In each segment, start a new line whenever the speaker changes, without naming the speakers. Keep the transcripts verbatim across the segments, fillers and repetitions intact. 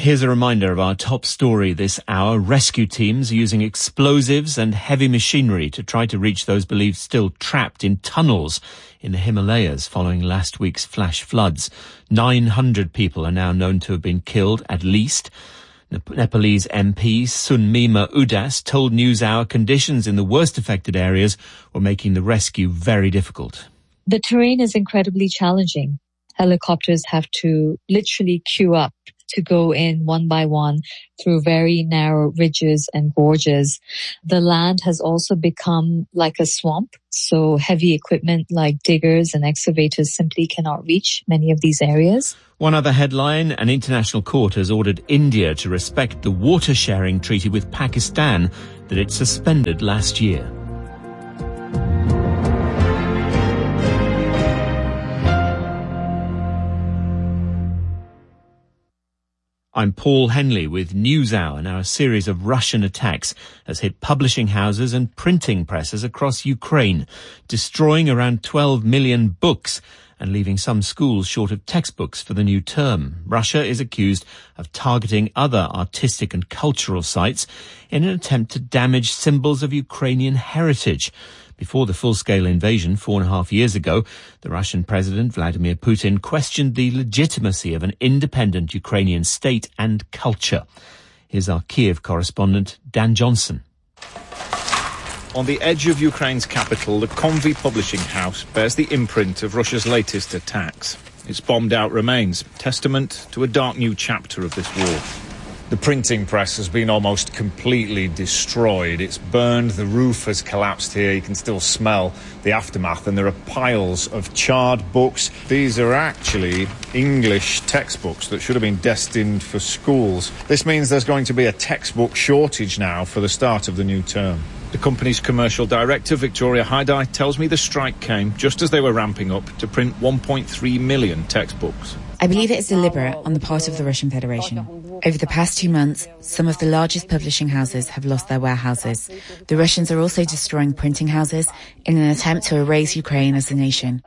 Here's a reminder of our top story this hour. Rescue teams are using explosives and heavy machinery to try to reach those believed still trapped in tunnels in the Himalayas following last week's flash floods. nine hundred people are now known to have been killed, at least. Nepalese M P Sunmima Udas told NewsHour conditions in the worst affected areas were making the rescue very difficult.
The terrain is incredibly challenging. Helicopters have to literally queue up to go in one by one through very narrow ridges and gorges. The land has also become like a swamp, so heavy equipment like diggers and excavators simply cannot reach many of these areas.
One other headline, an international court has ordered India to respect the water sharing treaty with Pakistan that it suspended last year. I'm Paul Henley with NewsHour. Now, a series of Russian attacks has hit publishing houses and printing presses across Ukraine, destroying around twelve million books and leaving some schools short of textbooks for the new term. Russia is accused of targeting other artistic and cultural sites in an attempt to damage symbols of Ukrainian heritage. Before the full-scale invasion four and a half years ago, the Russian President Vladimir Putin questioned the legitimacy of an independent Ukrainian state and culture. Here's our Kiev correspondent, Dan Johnson.
On the edge of Ukraine's capital, the Konvi publishing house bears the imprint of Russia's latest attacks. Its bombed-out remains, testament to a dark new chapter of this war. The printing press has been almost completely destroyed. It's burned, the roof has collapsed here. You can still smell the aftermath, and there are piles of charred books. These are actually English textbooks that should have been destined for schools. This means there's going to be a textbook shortage now for the start of the new term. The company's commercial director, Victoria Haidai, tells me the strike came just as they were ramping up to print one point three million textbooks.
I believe it is deliberate on the part of the Russian Federation. Over the past two months, some of the largest publishing houses have lost their warehouses. The Russians are also destroying printing houses in an attempt to erase Ukraine as a nation.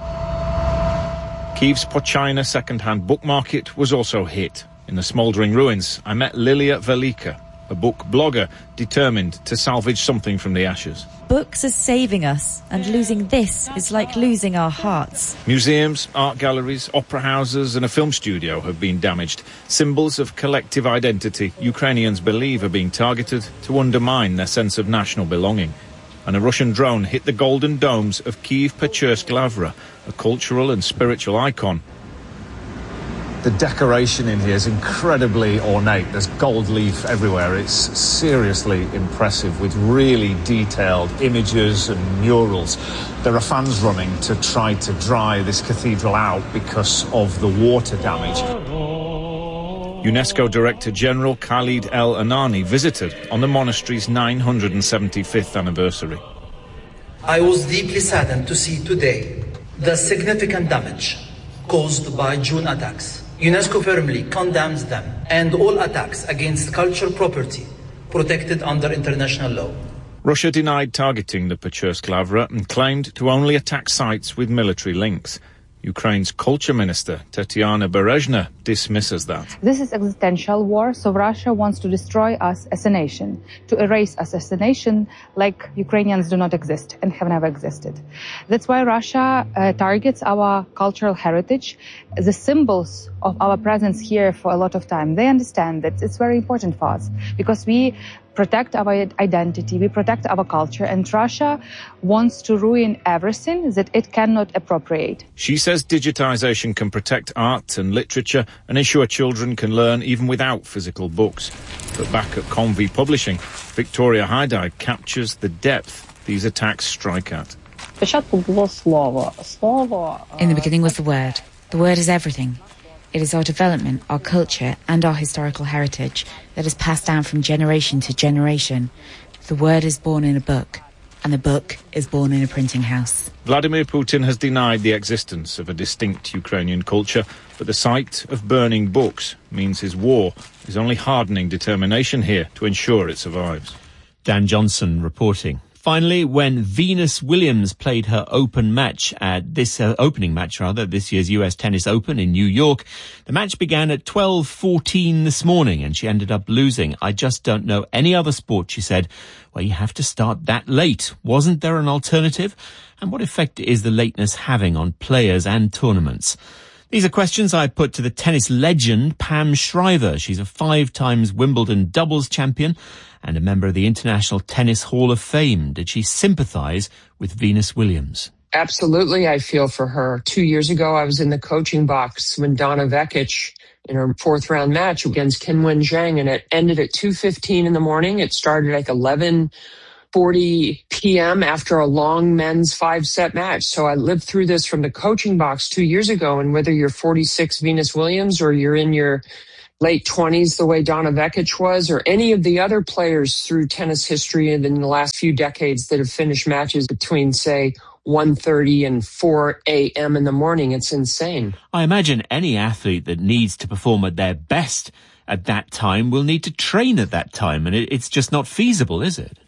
Kyiv's Pochina second-hand book market was also hit. In the smouldering ruins, I met Lilia Velika, a book blogger determined to salvage something from the ashes.
Books are saving us, and losing this is like losing our hearts.
Museums, art galleries, opera houses and a film studio have been damaged. Symbols of collective identity Ukrainians believe are being targeted to undermine their sense of national belonging. And a Russian drone hit the golden domes of Kyiv-Pechursk Lavra, a cultural and spiritual icon.
The decoration in here is incredibly ornate. There's gold leaf everywhere. It's seriously impressive with really detailed images and murals. There are fans running to try to dry this cathedral out because of the water damage.
UNESCO Director General Khalid El Anani visited on the monastery's nine hundred seventy-fifth anniversary.
I was deeply saddened to see today the significant damage caused by June attacks. UNESCO firmly condemns them and all attacks against cultural property protected under international law.
Russia denied targeting the Pechursk Lavra and claimed to only attack sites with military links. Ukraine's culture minister, Tatiana Berezhna, dismisses that.
This is existential war, so Russia wants to destroy us as a nation, to erase us as a nation like Ukrainians do not exist and have never existed. That's why Russia uh, targets our cultural heritage, the symbols of our presence here for a lot of time. They understand that it's very important for us because we protect our identity, we protect our culture, and Russia wants to ruin everything that it cannot appropriate.
She says digitization can protect art and literature and ensure children can learn even without physical books. But back at Konvi Publishing, Victoria Haidai captures the depth these attacks strike at.
In the beginning was the word. The word is everything. It is our development, our culture, and our historical heritage that is passed down from generation to generation. The word is born in a book, and the book is born in a printing house.
Vladimir Putin has denied the existence of a distinct Ukrainian culture, but the sight of burning books means his war is only hardening determination here to ensure it survives.
Dan Johnson reporting. Finally, when Venus Williams played her open match at this uh, opening match, rather, this year's U S Tennis Open in New York, the match began at twelve fourteen this morning and she ended up losing. I just don't know any other sport, she said, where you have to start that late. Wasn't there an alternative? And what effect is the lateness having on players and tournaments? These are questions I put to the tennis legend Pam Shriver. She's a five times Wimbledon doubles champion and a member of the International Tennis Hall of Fame. Did she sympathise with Venus Williams?
Absolutely, I feel for her. Two years ago, I was in the coaching box when Donna Vekic in her fourth round match against Qinwen Zhang, and it ended at two fifteen in the morning. It started like eleven forty p.m. after a long men's five-set match. So I lived through this from the coaching box two years ago, and whether you're forty-six Venus Williams or you're in your late twenties the way Donna Vekic was, or any of the other players through tennis history in the last few decades that have finished matches between, say, one thirty and four a.m. in the morning, it's insane.
I imagine any athlete that needs to perform at their best at that time will need to train at that time, and it, it's just not feasible, is it?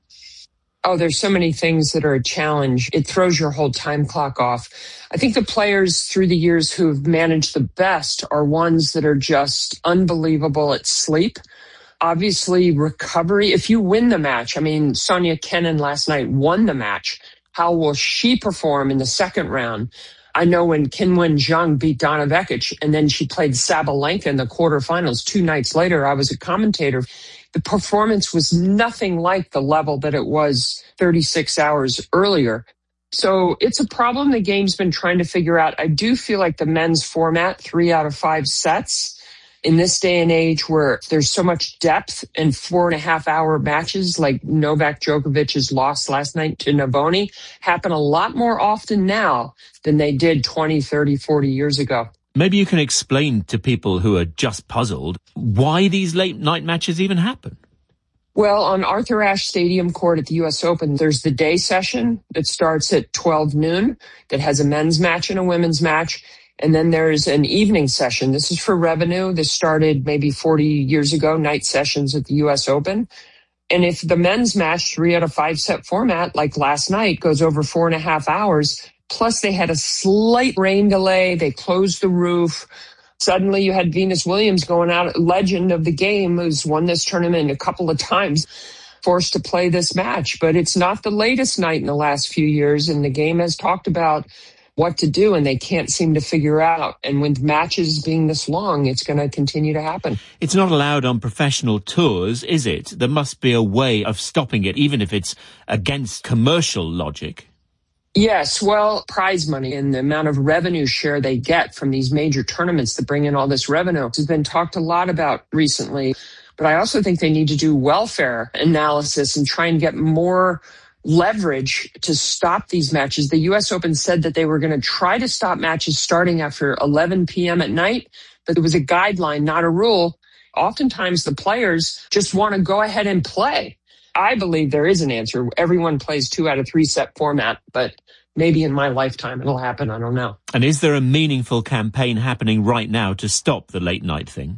Oh, there's so many things that are a challenge. It throws your whole time clock off. I think the players through the years who've managed the best are ones that are just unbelievable at sleep. Obviously, recovery. If you win the match, I mean, Sonia Kenin last night won the match. How will she perform in the second round? I know when Qinwen Zhang beat Donna Vekic and then she played Sabalenka in the quarterfinals two nights later, I was a commentator. The performance was nothing like the level that it was thirty-six hours earlier. So it's a problem the game's been trying to figure out. I do feel like the men's format, three out of five sets, in this day and age where there's so much depth and four and a half hour matches like Novak Djokovic's loss last night to Navoni, happen a lot more often now than they did twenty, thirty, forty years ago.
Maybe you can explain to people who are just puzzled why these late night matches even happen.
Well, on Arthur Ashe Stadium court at the U S Open, there's the day session that starts at twelve noon that has a men's match and a women's match. And then there's an evening session. This is for revenue. This started maybe forty years ago, night sessions at the U S Open. And if the men's match, three out of five set format, like last night, goes over four and a half hours, plus they had a slight rain delay, they closed the roof. Suddenly you had Venus Williams going out, legend of the game, who's won this tournament a couple of times, forced to play this match. But it's not the latest night in the last few years, and the game has talked about what to do, and they can't seem to figure out. And with matches being this long, it's going to continue to happen.
It's not allowed on professional tours, is it? There must be a way of stopping it, even if it's against commercial logic.
Yes, well, prize money and the amount of revenue share they get from these major tournaments that bring in all this revenue has been talked a lot about recently. But I also think they need to do welfare analysis and try and get more leverage to stop these matches. The U S Open said that they were going to try to stop matches starting after eleven p.m. at night, but it was a guideline, not a rule. Oftentimes the players just want to go ahead and play. I believe there is an answer. Everyone plays two out of three set format, but maybe in my lifetime it'll happen. I don't know.
And is there a meaningful campaign happening right now to stop the late night thing?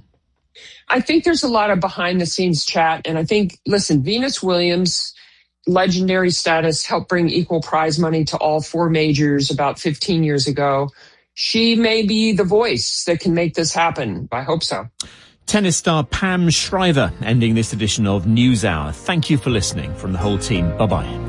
I think there's a lot of behind the scenes chat. And I think, listen, Venus Williams, legendary status, helped bring equal prize money to all four majors about fifteen years ago. She may be the voice that can make this happen. I hope so.
Tennis star Pam Shriver ending this edition of NewsHour. Thank you for listening from the whole team. Bye-bye.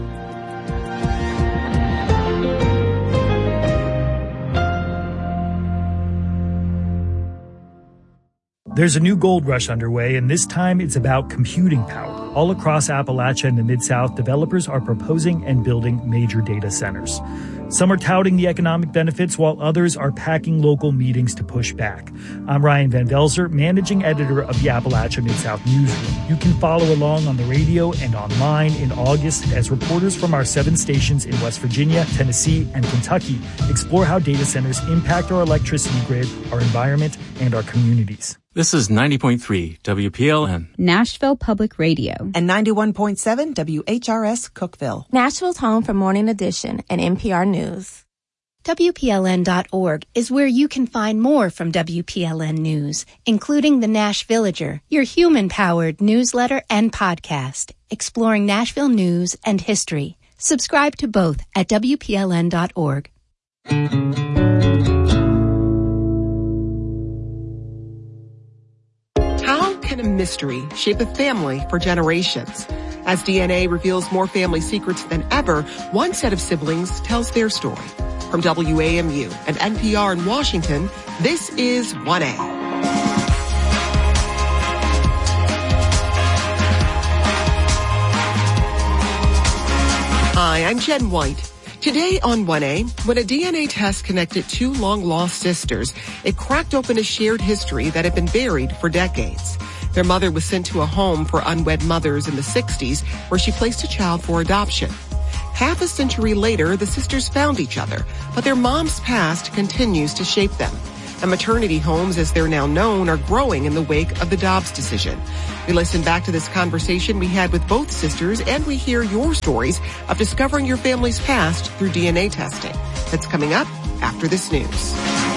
There's a new gold rush underway, and this time it's about computing power. All across Appalachia and the Mid-South, developers are proposing and building major data centers. Some are touting the economic benefits, while others are packing local meetings to push back. I'm Ryan Van Velzer, managing editor of the Appalachia Mid-South newsroom. You can follow along on the radio and online in August as reporters from our seven stations in West Virginia, Tennessee, and Kentucky explore how data centers impact our electricity grid, our environment, and our communities.
This is ninety point three W P L N.
Nashville Public Radio.
And ninety-one point seven W H R S Cookeville.
Nashville's home for Morning Edition and N P R News.
W P L N dot org is where you can find more from W P L N News, including the Nash Villager, your human-powered newsletter and podcast. exploring Nashville news and history. Subscribe to both at W P L N dot org.
How can a mystery shape a family for generations? As D N A reveals more family secrets than ever, one set of siblings tells their story. From W A M U and N P R in Washington, this is one A. Hi, I'm Jen White. Today on one A, when a D N A test connected two long-lost sisters, it cracked open a shared history that had been buried for decades. Their mother was sent to a home for unwed mothers in the sixties, where she placed a child for adoption. Half a century later, the sisters found each other, but their mom's past continues to shape them. And maternity homes, as they're now known, are growing in the wake of the Dobbs decision. We listen back to this conversation we had with both sisters, and we hear your stories of discovering your family's past through D N A testing. That's coming up after this news.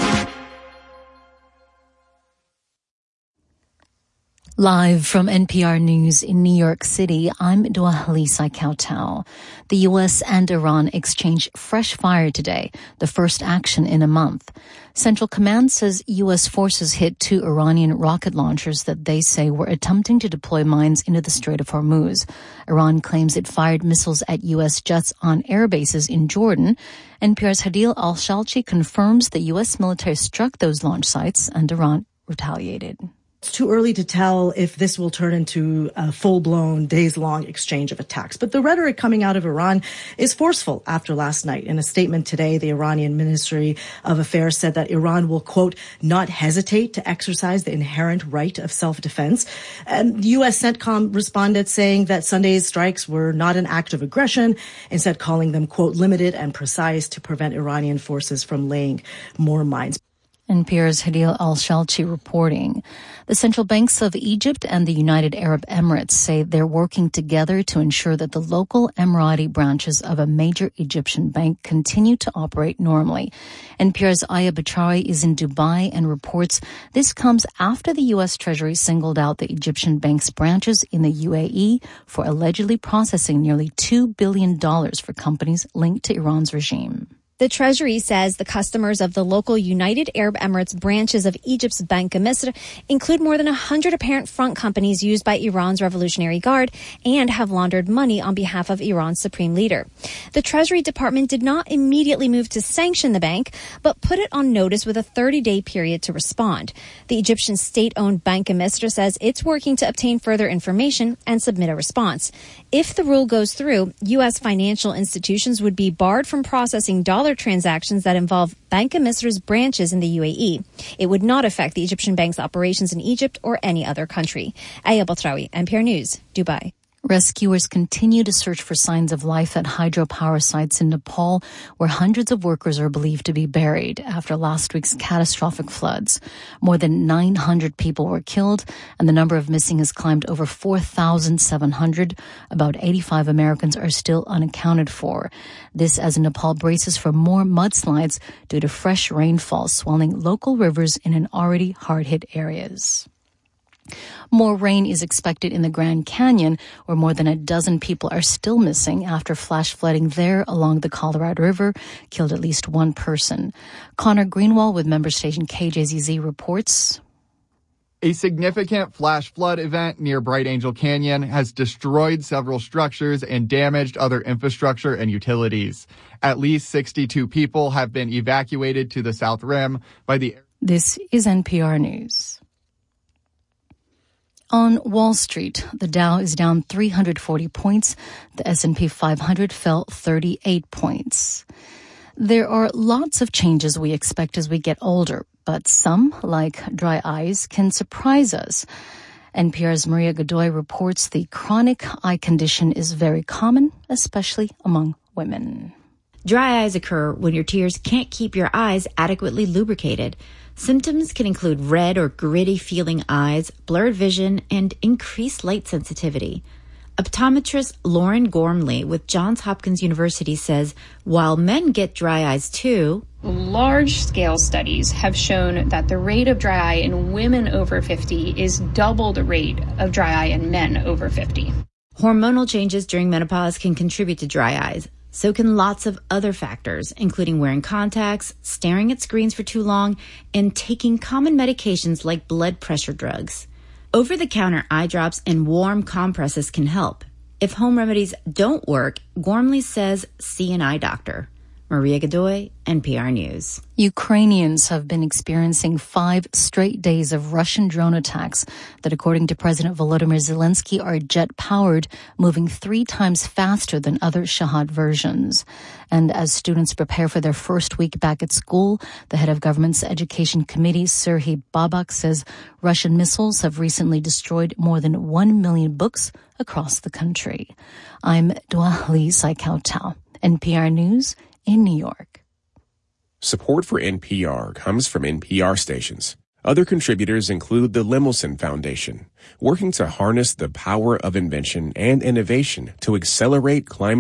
Live from N P R News in New York City, I'm Dwalisa Kautal. The U S and Iran exchanged fresh fire today, the first action in a month. Central Command says U S forces hit two Iranian rocket launchers that they say were attempting to deploy mines into the Strait of Hormuz. Iran claims it fired missiles at U S jets on air bases in Jordan. N P R's Hadil Al-Shalchi confirms the U S military struck those launch sites and Iran retaliated.
It's too early to tell if this will turn into a full-blown, days-long exchange of attacks. But the rhetoric coming out of Iran is forceful after last night. In a statement today, the Iranian Ministry of Affairs said that Iran will, quote, not hesitate to exercise the inherent right of self-defense. And U S CENTCOM responded saying that Sunday's strikes were not an act of aggression, instead calling them, quote, limited and precise to prevent Iranian forces from laying more mines.
N P R's Hadil Al-Shalchi reporting. The central banks of Egypt and the United Arab Emirates say they're working together to ensure that the local Emirati branches of a major Egyptian bank continue to operate normally. N P R's Aya Batrawi is in Dubai and reports this comes after the U S Treasury singled out the Egyptian bank's branches in the U A E for allegedly processing nearly two billion dollars for companies linked to Iran's regime.
The Treasury says the customers of the local United Arab Emirates branches of Egypt's Bank of Misr include more than one hundred apparent front companies used by Iran's Revolutionary Guard and have laundered money on behalf of Iran's supreme leader. The Treasury Department did not immediately move to sanction the bank, but put it on notice with a thirty-day period to respond. The Egyptian state-owned Bank of Misr says it's working to obtain further information and submit a response. If the rule goes through, U S financial institutions would be barred from processing dollar transactions that involve Bank of Misr's branches in the U A E. It would not affect the Egyptian bank's operations in Egypt or any other country. Aya Batrawi, N P R News, Dubai.
Rescuers continue to search for signs of life at hydropower sites in Nepal, where hundreds of workers are believed to be buried after last week's catastrophic floods. More than nine hundred people were killed, and the number of missing has climbed over four thousand seven hundred. About eighty-five Americans are still unaccounted for. This as Nepal braces for more mudslides due to fresh rainfall swelling local rivers in an already hard-hit areas. More rain is expected in the Grand Canyon, where more than a dozen people are still missing after flash flooding there along the Colorado River killed at least one person. Connor Greenwald with member station K J Z Z reports.
A significant flash flood event near Bright Angel Canyon has destroyed several structures and damaged other infrastructure and utilities. At least sixty-two people have been evacuated to the South Rim by the...
This is N P R News. On Wall Street, the Dow is down three hundred forty points. The S and P five hundred fell thirty-eight points. There are lots of changes we expect as we get older, but some, like dry eyes, can surprise us. N P R's Maria Godoy reports the chronic eye condition is very common, especially among women.
Dry eyes occur when your tears can't keep your eyes adequately lubricated. Symptoms can include red or gritty feeling eyes, blurred vision, and increased light sensitivity. Optometrist Lauren Gormley with Johns Hopkins University says while men get dry eyes too,
large-scale studies have shown that the rate of dry eye in women over fifty is double the rate of dry eye in men over fifty.
Hormonal changes during menopause can contribute to dry eyes. So can lots of other factors, including wearing contacts, staring at screens for too long, and taking common medications like blood pressure drugs. Over-the-counter eye drops and warm compresses can help. If home remedies don't work, Gormley says see an eye doctor. Maria Godoy, N P R News.
Ukrainians have been experiencing five straight days of Russian drone attacks that, according to President Volodymyr Zelensky, are jet-powered, moving three times faster than other Shahed versions. And as students prepare for their first week back at school, the head of government's education committee, Serhiy Babak, says Russian missiles have recently destroyed more than one million books across the country. I'm Dua Lee Saikau, N P R News in New York.
Support for N P R comes from N P R stations. Other contributors include the Lemelson Foundation, working to harness the power of invention and innovation to accelerate climate